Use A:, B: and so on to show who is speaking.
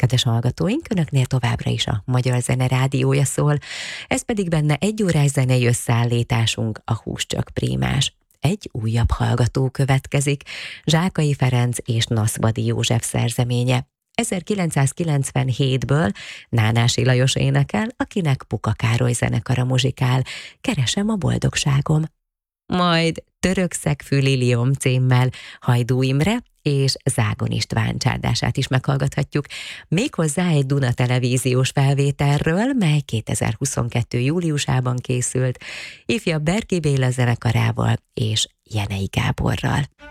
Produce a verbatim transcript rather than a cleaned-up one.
A: kedves hallgatóink, önöknél továbbra is a Magyar Zene Rádiója szól, ez pedig benne egy órás zenei összeállításunk, a Hús csak Prímás. Egy újabb hallgató következik, Zsákai Ferenc és Naszvadi József szerzeménye. ezerkilencszázkilencvenhétből Nánási Lajos énekel, akinek Puka Károly zenekara muzsikál, Keresem a boldogságom. Majd Törökszegfű Liliom címmel Hajdú Imre és Zágon István csárdását is meghallgathatjuk, méghozzá egy Duna televíziós felvételről, mely kétezer-huszonkettő júliusában készült, ifjabb Berki Béla zenekarával és Jenei Gáborral.